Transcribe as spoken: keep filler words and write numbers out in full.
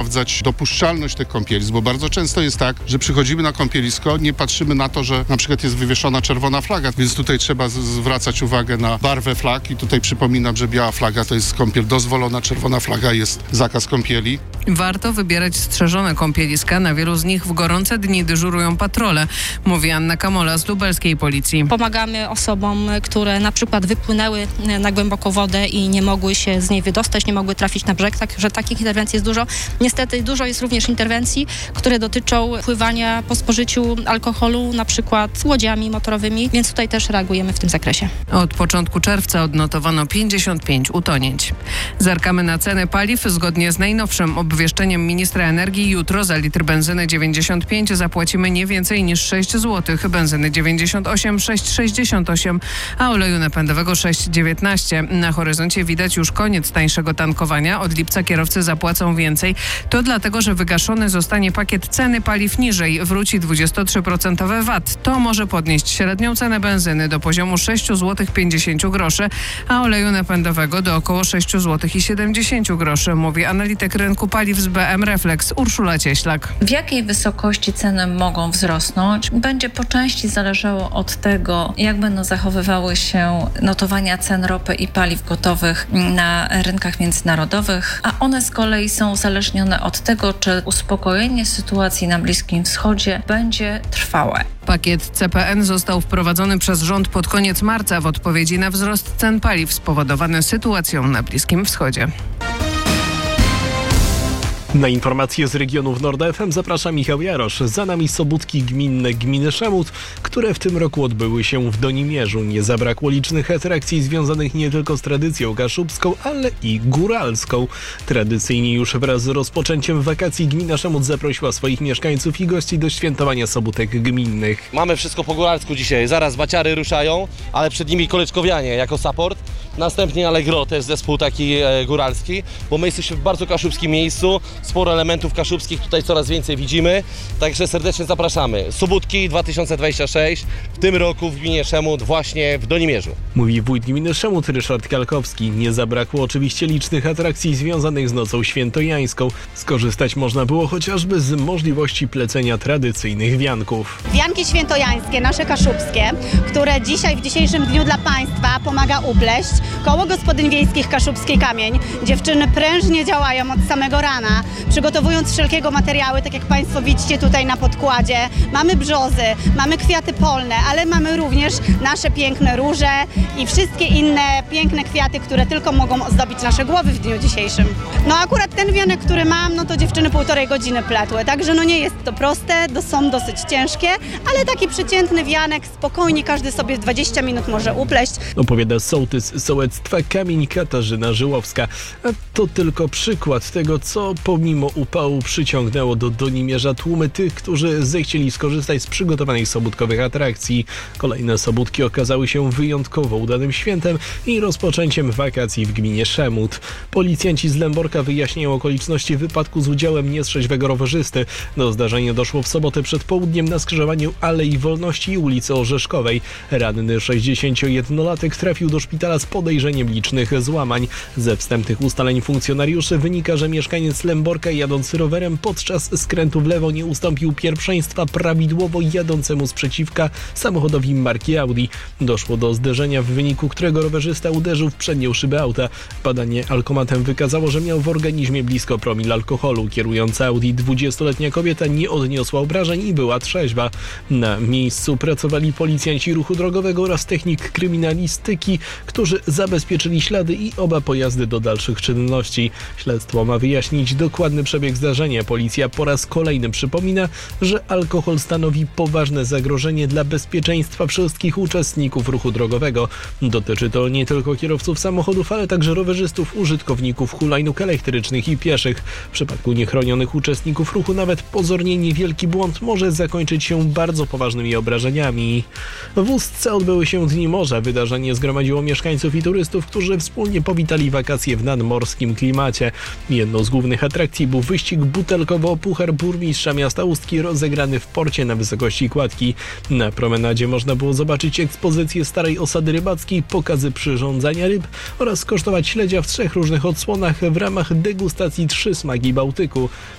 sprawdzać dopuszczalność tych kąpielisk, bo bardzo często jest tak, że przychodzimy na kąpielisko, nie patrzymy na to, że na przykład jest wywieszona czerwona flaga, więc tutaj trzeba z- zwracać uwagę na barwę flag i tutaj przypominam, że biała flaga to jest kąpiel dozwolona, czerwona flaga jest zakaz kąpieli. Warto wybierać strzeżone kąpieliska. Na wielu z nich w gorące dni dyżurują patrole, mówi Anna Kamola z lubelskiej policji. Pomagamy osobom, które na przykład wypłynęły na głęboką wodę i nie mogły się z niej wydostać, nie mogły trafić na brzeg, także takich interwencji jest dużo. Niestety dużo jest również interwencji, które dotyczą pływania po spożyciu alkoholu, na przykład łodziami motorowymi, więc tutaj też reagujemy w tym zakresie. Od początku czerwca odnotowano pięćdziesiąt pięć utonięć. Zerkamy na ceny paliw. Zgodnie z najnowszym obwieszczeniem ministra energii jutro za litr benzyny dziewięćdziesiąt pięć zapłacimy nie więcej niż sześć złotych, benzyny dziewięćdziesiąt osiem, sześć sześćdziesiąt osiem, a oleju napędowego sześć dziewiętnaście. Na horyzoncie widać już koniec tańszego tankowania. Od lipca kierowcy zapłacą więcej. To dlatego, że wygaszony zostanie pakiet ceny paliw niżej. Wróci dwudziestotrzyprocentowy V A T. To może podnieść średnią cenę benzyny do poziomu sześć złotych pięćdziesiąt groszy, a oleju napędowego do około sześć złotych siedemdziesiąt groszy, mówi analityk rynku paliw z B M Reflex Urszula Cieślak. W jakiej wysokości ceny mogą wzrosnąć, będzie po części zależało od tego, jak będą zachowywały się notowania cen ropy i paliw gotowych na rynkach międzynarodowych, a one z kolei są uzależnione od tego, czy uspokojenie sytuacji na Bliskim Wschodzie będzie trwałe. Pakiet C P N został wprowadzony przez rząd pod koniec marca w odpowiedzi na wzrost cen paliw spowodowany sytuacją na Bliskim Wschodzie. Na informacje z regionów Nord F M zaprasza Michał Jarosz. Za nami sobótki gminne gminy Szemut, które w tym roku odbyły się w Donimierzu. Nie zabrakło licznych atrakcji związanych nie tylko z tradycją kaszubską, ale i góralską. Tradycyjnie już wraz z rozpoczęciem wakacji gmina Szemut zaprosiła swoich mieszkańców i gości do świętowania sobótek gminnych. Mamy wszystko po góralsku dzisiaj. Zaraz baciary ruszają, ale przed nimi koleczkowianie jako support. Następnie Allegro, też zespół taki e, góralski, bo my jesteśmy w bardzo kaszubskim miejscu. Sporo elementów kaszubskich tutaj coraz więcej widzimy, także serdecznie zapraszamy. Sobótki dwa tysiące dwadzieścia sześć, w tym roku w gminie Szemut, właśnie w Donimierzu. Mówi wójt gminy Szemut Ryszard Kalkowski. Nie zabrakło oczywiście licznych atrakcji związanych z nocą świętojańską. Skorzystać można było chociażby z możliwości plecenia tradycyjnych wianków. Wianki świętojańskie, nasze kaszubskie, które dzisiaj w dzisiejszym dniu dla Państwa pomaga upleść. Koło Gospodyń Wiejskich Kaszubski Kamień. Dziewczyny prężnie działają od samego rana, przygotowując wszelkiego materiały, tak jak Państwo widzicie tutaj na podkładzie. Mamy brzozy, mamy kwiaty polne, ale mamy również nasze piękne róże i wszystkie inne piękne kwiaty, które tylko mogą ozdobić nasze głowy w dniu dzisiejszym. No akurat ten wianek, który mam, no to dziewczyny półtorej godziny pletły, także no nie jest to proste, to są dosyć ciężkie, ale taki przeciętny wianek spokojnie każdy sobie w dwadzieścia minut może upleść. Opowiada sołtys sołectwa Kamień Katarzyna Żyłowska. A to tylko przykład tego, co pomimo upału przyciągnęło do Donimierza tłumy tych, którzy zechcieli skorzystać z przygotowanych sobótkowych atrakcji. Kolejne sobótki okazały się wyjątkowo udanym świętem i rozpoczęciem wakacji w gminie Szemut. Policjanci z Lęborka wyjaśniają okoliczności wypadku z udziałem nietrzeźwego rowerzysty. Do zdarzenia doszło w sobotę przed południem na skrzyżowaniu Alei Wolności i ulicy Orzeszkowej. Ranny sześćdziesięciojednolatek trafił do szpitala z podejrzeniem licznych złamań. Ze wstępnych ustaleń funkcjonariuszy wynika, że mieszkaniec Lęborka jadący rowerem podczas skrętu w lewo nie ustąpił pierwszeństwa prawidłowo jadącemu sprzeciwka samochodowi marki Audi. Doszło do zderzenia, w wyniku którego rowerzysta uderzył w przednią szybę auta. Badanie alkomatem wykazało, że miał w organizmie blisko promil alkoholu. Kierująca Audi dwudziestoletnia kobieta nie odniosła obrażeń i była trzeźwa. Na miejscu pracowali policjanci ruchu drogowego oraz technik kryminalistyki, którzy zabezpieczyli ślady i oba pojazdy do dalszych czynności. Śledztwo ma wyjaśnić dokładny przebieg zdarzenia. Policja po raz kolejny przypomina, że alkohol stanowi poważne zagrożenie dla bezpieczeństwa wszystkich uczestników ruchu drogowego. Dotyczy to nie tylko kierowców samochodów, ale także rowerzystów, użytkowników hulajnóg elektrycznych i pieszych. W przypadku niechronionych uczestników ruchu nawet pozornie niewielki błąd może zakończyć się bardzo poważnymi obrażeniami. W Ustce odbyły się Dni Morza. Wydarzenie zgromadziło mieszkańców i turystów, którzy wspólnie powitali wakacje w nadmorskim klimacie. Jedną z głównych atrakcji był wyścig butelkowo o puchar burmistrza miasta Ustki rozegrany w porcie na wysokości kładki. Na promenadzie można było zobaczyć ekspozycję starej osady rybackiej, pokazy przyrządzania ryb oraz skosztować śledzia w trzech różnych odsłonach w ramach degustacji Trzy Smaki Bałtyku.